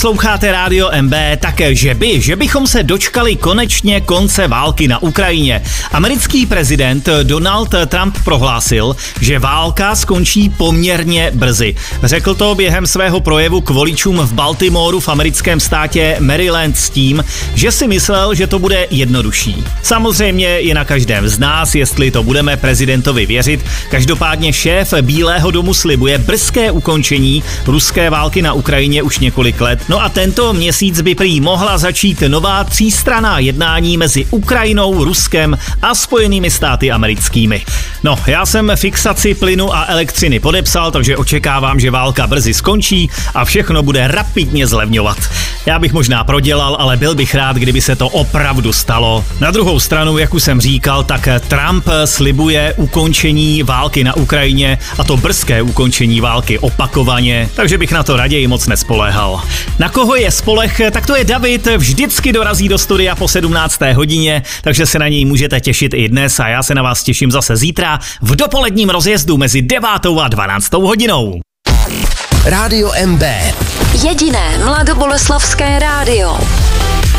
Posloucháte Rádio MB, tak že bychom se dočkali konečně konce války na Ukrajině. Americký prezident Donald Trump prohlásil, že válka skončí poměrně brzy. Řekl to během svého projevu k voličům v Baltimoru v americkém státě Maryland s tím, že si myslel, že to bude jednodušší. Samozřejmě je na každém z nás, jestli to budeme prezidentovi věřit. Každopádně šéf Bílého domu slibuje brzké ukončení ruské války na Ukrajině už několik let. No a tento měsíc by prý mohla začít nová třístranná jednání mezi Ukrajinou, Ruskem a Spojenými státy americkými. No, já jsem fixaci plynu a elektřiny podepsal, takže očekávám, že válka brzy skončí a všechno bude rapidně zlevňovat. Já bych možná prodělal, ale byl bych rád, kdyby se to opravdu stalo. Na druhou stranu, jak už jsem říkal, tak Trump slibuje ukončení války na Ukrajině, a to brzké ukončení války opakovaně, takže bych na to raději moc nespoléhal. Na koho je spoleh, tak to je David, vždycky dorazí do studia po 17. hodině, takže se na něj můžete těšit i dnes a já se na vás těším zase zítra v dopoledním rozjezdu mezi 9. a 12. hodinou. Rádio MB. Jediné mladoboleslavské rádio.